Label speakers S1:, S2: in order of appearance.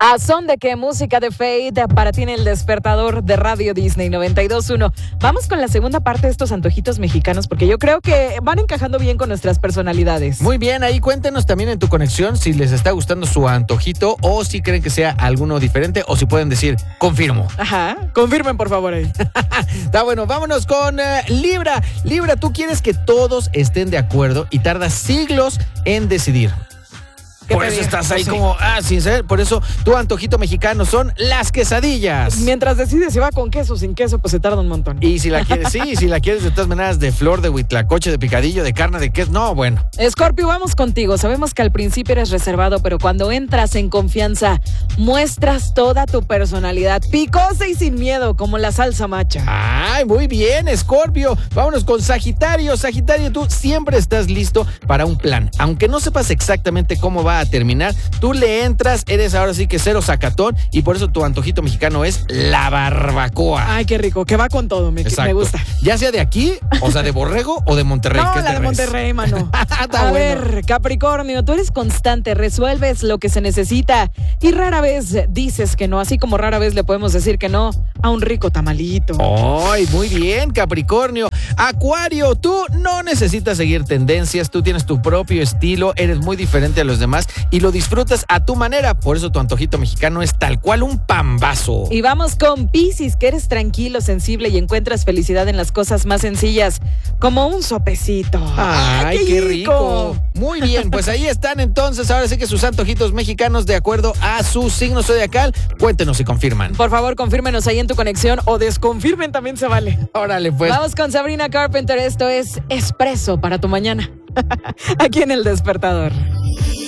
S1: ¿A son de qué música de Fade para ti en el despertador de Radio Disney 92.1? Vamos con la segunda parte de estos antojitos mexicanos porque yo creo que van encajando bien con nuestras personalidades.
S2: Muy bien, ahí cuéntenos también en tu conexión si les está gustando su antojito o si creen que sea alguno diferente o si pueden decir, confirmo.
S1: Ajá, confirmen por favor ahí.
S2: Está bueno, vámonos con Libra. Libra, tú quieres que todos estén de acuerdo y tardas siglos en decidir. Por eso estás ahí como, sin saber. Por eso tu antojito mexicano son las quesadillas.
S1: Mientras decides si va con queso o sin queso, pues se tarda un montón.
S2: Y si la quieres, si la quieres de todas maneras de flor, de huitlacoche, de picadillo, de carne, de queso, no, bueno.
S1: Escorpio, vamos contigo. Sabemos que al principio eres reservado, pero cuando entras en confianza, muestras toda tu personalidad, picosa y sin miedo, como la salsa macha.
S2: Ay, muy bien, Escorpio. Vámonos con Sagitario. Sagitario, tú siempre estás listo para un plan. Aunque no sepas exactamente cómo va a terminar, tú le entras, eres ahora sí que cero sacatón y por eso tu antojito mexicano es la barbacoa.
S1: Ay, qué rico, que va con todo, me gusta.
S2: Ya sea de aquí, o sea, de Borrego o de Monterrey.
S1: No, la de Monterrey, mano. A ver, Capricornio, tú eres constante, resuelves lo que se necesita y rara vez dices que no, así como rara vez le podemos decir que no a un rico tamalito.
S2: Ay, muy bien, Capricornio. Acuario, tú no necesitas seguir tendencias, tú tienes tu propio estilo, eres muy diferente a los demás y lo disfrutas a tu manera, por eso tu antojito mexicano es tal cual un pambazo.
S1: Y vamos con Piscis, que eres tranquilo, sensible y encuentras felicidad en las cosas más sencillas, como un sopecito.
S2: ¡Ay, qué rico! Muy bien, pues ahí están entonces, ahora sí que sus antojitos mexicanos de acuerdo a su signo zodiacal. Cuéntenos si confirman.
S1: Por favor, confírmenos ahí en tu conexión o desconfirmen, también se vale.
S2: Órale, pues.
S1: Vamos con Sabrina Carpenter, esto es Espresso para tu mañana. Aquí en El Despertador.